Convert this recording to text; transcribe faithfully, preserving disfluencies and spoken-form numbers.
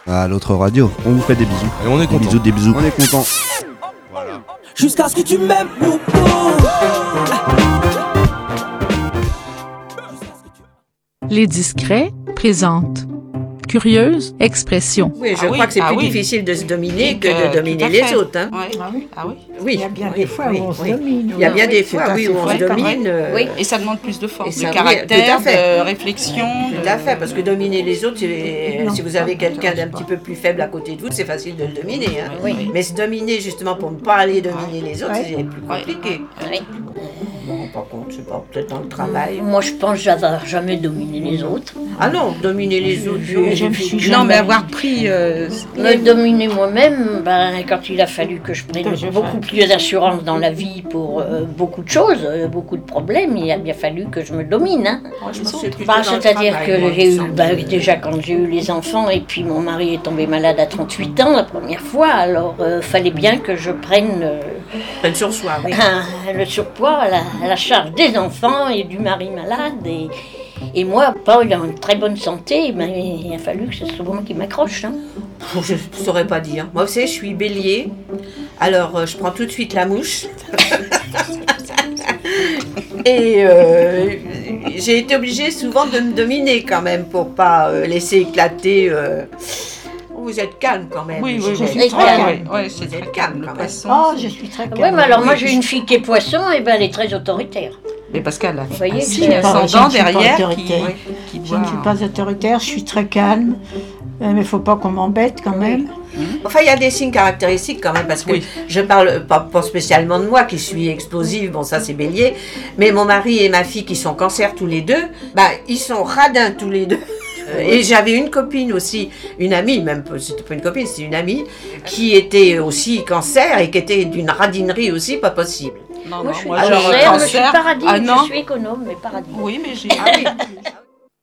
à l'autre radio. On vous fait des bisous. Et on est Des content. bisous, des bisous. On est content. Voilà. Jusqu'à ce que tu m'aimes beaucoup. Les Discrets présentent Curieuse expression. Oui, je Ah crois oui, que c'est ah plus oui. difficile de se dominer que Euh, de dominer tout à les fait. autres. Hein. Ouais. Ah oui. Ah oui. Oui, Il y a bien oui, des fois oui, où on se oui. domine. Il y a bien des fois, fois oui, où on se c'est vrai. domine. euh, Oui, et ça demande plus de force, et ça, de oui, caractère, tout à fait. de réflexion. Tout de- à fait, parce que dominer les autres, c'est- Non, si vous avez ça quelqu'un m'intéresse d'un pas. petit peu plus faible à côté de vous, c'est facile de le dominer. Hein. Oui. Mais se dominer justement pour ne pas aller dominer les autres, Ouais. c'est plus compliqué. Oui. Bon, par contre, je sais pas, peut-être dans le travail. Moi, je pense que j'avais jamais dominé les autres. Ah non, dominer les autres, Je- non. je me suis Non, jamais- mais avoir pris. euh, Me dominer moi-même, ben, quand il a fallu que je prenne Que je beaucoup fasse. plus d'assurance dans la vie pour euh, beaucoup de choses, euh, beaucoup de problèmes, il a bien fallu que je me domine. Hein. Moi, je pense que c'est plutôt Ben, dans le c'est-à-dire travail, que moi, j'ai il eu, me ben, semble. déjà quand j'ai eu les enfants, et puis mon mari est tombé malade à trente-huit ans la première fois, alors il fallait bien que je prenne euh, Prenne sur soi, oui. un- le surpoids, la, la charge des enfants et du mari malade. Et, et moi, Paul est en très bonne santé, mais il a fallu que ce soit moi qui m'accroche. Hein. Je ne saurais pas dire. Moi, vous savez, je suis bélier. Alors, euh, je prends tout de suite la mouche. Et euh, j'ai été obligée souvent de me dominer quand même pour pas euh, laisser éclater. euh. Vous êtes calme quand même. Oui, oui, Ginette. oui. suis très calme. Ouais, ouais, c'est Vous très êtes calme. calme, Le quand même. poisson. Oh, c'est- je suis très Oui, calme. mais alors moi Oui, j'ai je- une fille qui est poisson, et ben elle est très autoritaire. Mais parce qu'elle a Vous voyez, un c'est- signe pas- ascendant je ne suis pas derrière qui, autoritaire. qui Je doit. ne suis pas autoritaire, je suis très calme. Euh, Mais il ne faut pas qu'on m'embête quand même. Enfin, il y a des signes caractéristiques quand même, parce que Oui. je parle pas, pas spécialement de moi qui suis explosive, bon ça c'est bélier, mais mon mari et ma fille qui sont cancer tous les deux, bah ils sont radins tous les deux. Euh, Et j'avais une copine aussi, une amie, même pas- c'était pas une copine, c'était une amie, qui était aussi cancer et qui était d'une radinerie aussi pas possible. Non, Moi non, je suis moi, alors, cancer, j'ai mais je suis cancer. paradis, Ah non. je suis économe, mais paradis. Oui, mais j'ai. Ah oui.